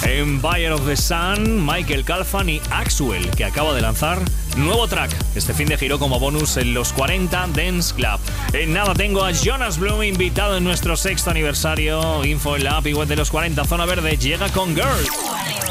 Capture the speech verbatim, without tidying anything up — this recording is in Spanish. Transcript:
Empire of the Sun, Michael Calfan y Axwell, que acaba de lanzar nuevo track. Este fin de giró como bonus en los cuarenta Dance Club. En nada tengo a Jonas Blum invitado en nuestro sexto aniversario. Info en la app y web de los cuarenta. Zona Verde llega con Girl.